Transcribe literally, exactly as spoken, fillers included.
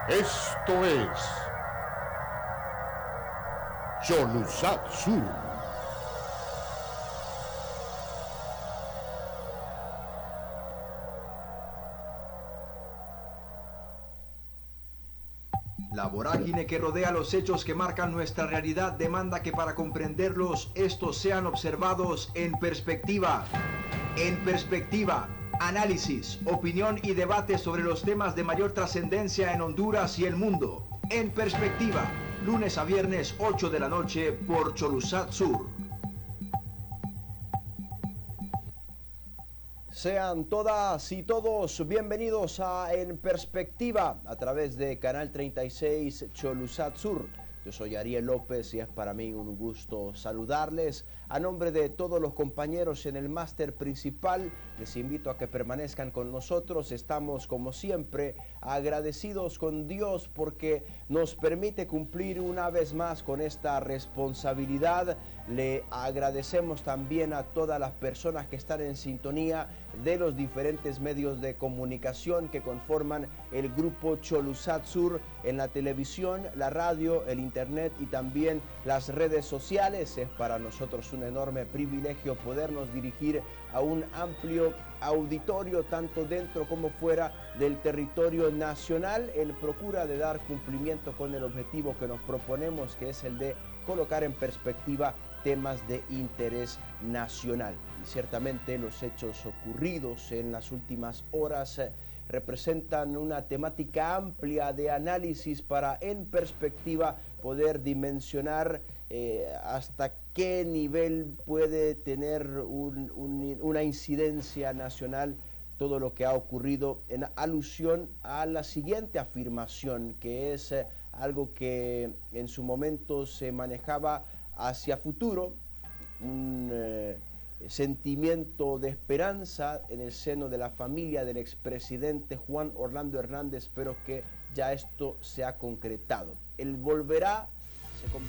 Esto es Cholusat Sur. La vorágine que rodea los hechos que marcan nuestra realidad demanda que para comprenderlos estos sean observados en perspectiva. En perspectiva, análisis, opinión y debate sobre los temas de mayor trascendencia en Honduras y el mundo. En perspectiva, lunes a viernes ocho de la noche por Cholusat Sur. Sean todas y todos bienvenidos a En Perspectiva a través de Canal treinta y seis Cholusat Sur. Yo soy Ariel López y es para mí un gusto saludarles. A nombre de todos los compañeros en el máster principal, les invito a que permanezcan con nosotros. Estamos, como siempre, agradecidos con Dios porque nos permite cumplir una vez más con esta responsabilidad. Le agradecemos también a todas las personas que están en sintonía de los diferentes medios de comunicación que conforman el grupo Cholusat Sur en la televisión, la radio, el internet y también las redes sociales. Es para nosotros un enorme privilegio podernos dirigir a un amplio auditorio tanto dentro como fuera del territorio nacional en procura de dar cumplimiento con el objetivo que nos proponemos, que es el de colocar en perspectiva temas de interés nacional. Y ciertamente los hechos ocurridos en las últimas horas eh, representan una temática amplia de análisis para en perspectiva poder dimensionar eh, hasta qué nivel puede tener un, un, una incidencia nacional todo lo que ha ocurrido en alusión a la siguiente afirmación, que es eh, algo que en su momento se manejaba hacia futuro, un eh, sentimiento de esperanza en el seno de la familia del expresidente Juan Orlando Hernández, pero que ya esto se ha concretado. Él volverá, se